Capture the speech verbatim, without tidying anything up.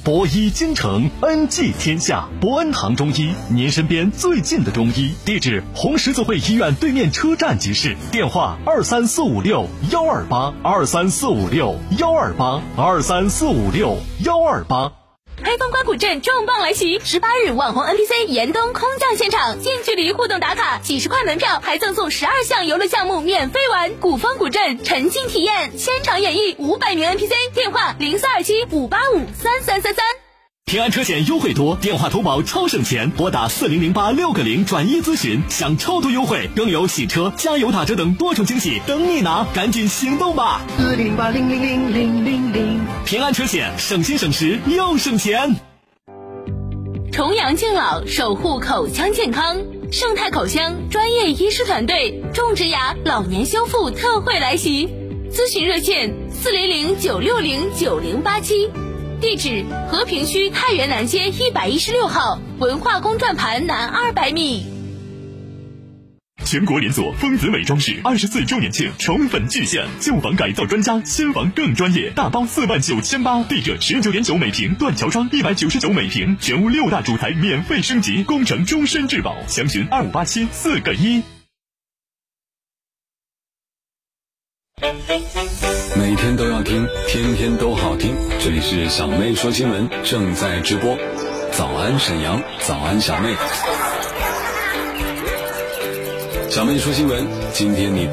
博医精诚，恩济天下。博恩堂中医，您身边最近的中医。地址：红十字会医院对面车站即市。电话：二三四五六幺二八二三四五六幺二八二三四五六幺二八。 黑风关古镇重磅来袭，十八日网红 N P C 严冬空降现场，近距离互动打卡，几十块门票还赠送十二项游乐项目免费玩。古风古镇沉浸体验，现场演绎五百名 N P C， 电话零四二七五八五三三三三。 平安车险优惠多，电话投保超省钱，拨打四零零八六个零转一咨询，享超多优惠，更有洗车、加油打折等多重惊喜等你拿，赶紧行动吧！ 四零八零零零零零零。 平安车险，省心省时又省钱。 重阳敬老，守护口腔健康，盛泰口腔专业医师团队种植牙老年修复特惠来袭，咨询热线四零零九六零九零八七。地址：和平区太原南街一百一十六号，文化宫转盘南二百米。 全国连锁丰子美装饰二十四周年庆宠粉巨献，旧房改造专家，新房更专业，大包四万九千八，地热十九点九每平，断桥窗一百九十九每平，全屋六大主材免费升级，工程终身质保，详询二五八七四个一。 每天都要听，天天都好听。这里是小妹说新闻，正在直播。早安沈阳，早安小妹。小妹说新闻，今天你